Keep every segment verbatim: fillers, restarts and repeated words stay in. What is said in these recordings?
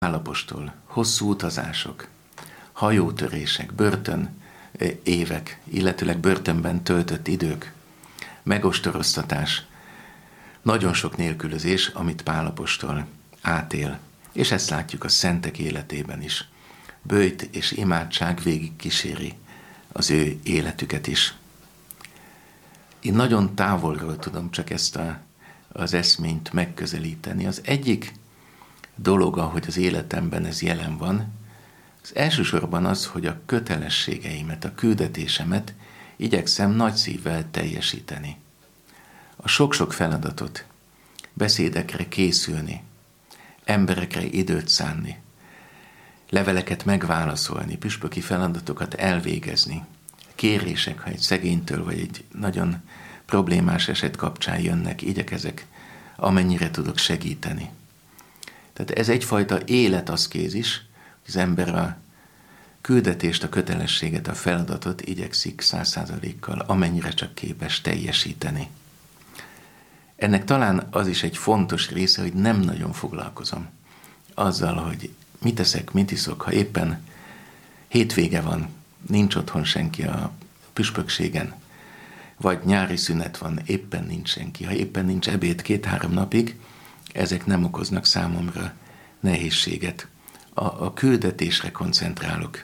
Pál apostol, hosszú utazások, hajótörések, börtön évek, illetőleg börtönben töltött idők, megostoroztatás, nagyon sok nélkülözés, amit Pál apostol átél, és ezt látjuk a szentek életében is. Böjt és imádság végig kíséri az ő életüket is. Én nagyon távolról tudom csak ezt a, az eszményt megközelíteni. Az egyik dolog, ahogy az életemben ez jelen van, az elsősorban az, hogy a kötelességeimet, a küldetésemet igyekszem nagy szívvel teljesíteni. A sok-sok feladatot, beszédekre készülni, emberekre időt szánni, leveleket megválaszolni, püspöki feladatokat elvégezni, kérések, ha egy szegénytől vagy egy nagyon problémás eset kapcsán jönnek, igyekezek, amennyire tudok segíteni. Tehát ez egyfajta életaszkézis, az ember a küldetést, a kötelességet, a feladatot igyekszik száz százalékkal, amennyire csak képes teljesíteni. Ennek talán az is egy fontos része, hogy nem nagyon foglalkozom azzal, hogy mit teszek, mit iszok, ha éppen hétvége van, nincs otthon senki a püspökségen, vagy nyári szünet van, éppen nincs senki, ha éppen nincs ebéd két-három napig, ezek nem okoznak számomra nehézséget. A, a küldetésre koncentrálok.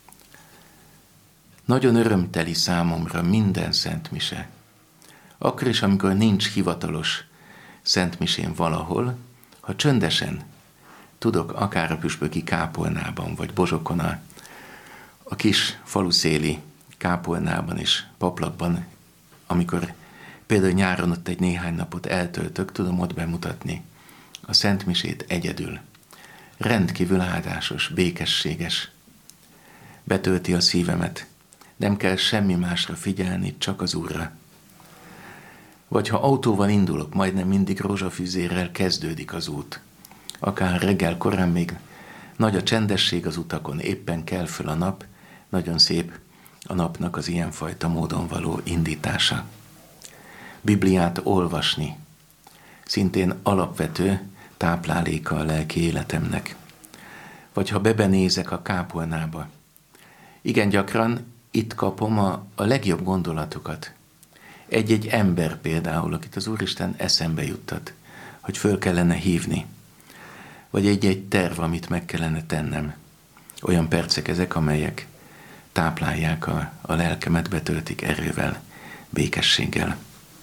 Nagyon örömteli számomra minden szentmise. Akkor is, amikor nincs hivatalos szentmisén valahol, ha csöndesen tudok akár a püspöki kápolnában, vagy Bozsokon a, a kis faluszéli kápolnában és paplakban, amikor például nyáron ott egy néhány napot eltöltök, tudom ott bemutatni a szentmisét egyedül. Rendkívül áldásos, békességes. Betölti a szívemet. Nem kell semmi másra figyelni, csak az Úrra. Vagy ha autóval indulok, majdnem mindig rózsafűzérrel kezdődik az út. Akár reggel korán még nagy a csendesség az utakon, éppen kell föl a nap, nagyon szép a napnak az ilyenfajta módon való indítása. Bibliát olvasni, szintén alapvető tápláléka a lelki életemnek. Vagy ha bebenézek a kápolnába, igen gyakran itt kapom a, a legjobb gondolatokat. Egy-egy ember például, akit az Úristen eszembe juttat, hogy föl kellene hívni. Vagy egy-egy terv, amit meg kellene tennem. Olyan percek ezek, amelyek táplálják a, a lelkemet, betöltik erővel, békességgel.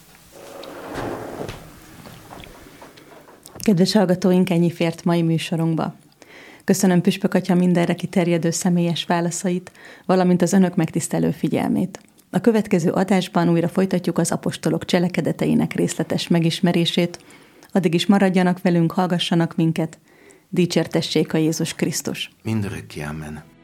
Kedves hallgatóink, ennyi fért mai műsorunkba. Köszönöm Püspök Atya mindenre kiterjedő személyes válaszait, valamint az önök megtisztelő figyelmét. A következő adásban újra folytatjuk az apostolok cselekedeteinek részletes megismerését. Addig is maradjanak velünk, hallgassanak minket. Dicsértessék a Jézus Krisztus. Mindörökké, amen.